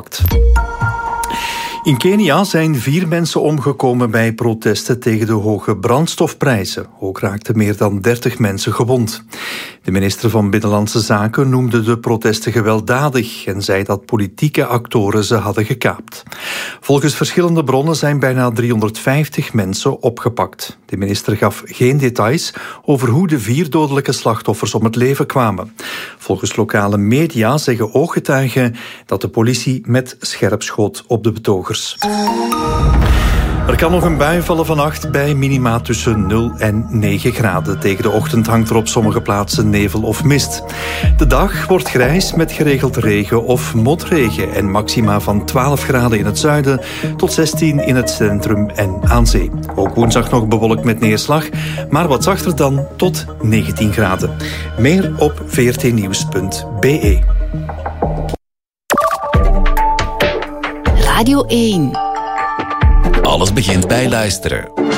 opgepakt. In Kenia zijn 4 mensen omgekomen bij protesten tegen de hoge brandstofprijzen. Ook raakten meer dan 30 mensen gewond. De minister van Binnenlandse Zaken noemde de protesten gewelddadig en zei dat politieke actoren ze hadden gekaapt. Volgens verschillende bronnen zijn bijna 350 mensen opgepakt. De minister gaf geen details over hoe de 4 dodelijke slachtoffers om het leven kwamen. Volgens lokale media zeggen ooggetuigen dat de politie met scherp schoot op de betogers. Er kan nog een bui vallen vannacht bij minima tussen 0 en 9 graden. Tegen de ochtend hangt er op sommige plaatsen nevel of mist. De dag wordt grijs met geregeld regen of motregen en maxima van 12 graden in het zuiden tot 16 in het centrum en aan zee. Ook woensdag nog bewolkt met neerslag, maar wat zachter dan tot 19 graden. Meer op vrtnieuws.be. Radio 1. Alles begint bij luisteren.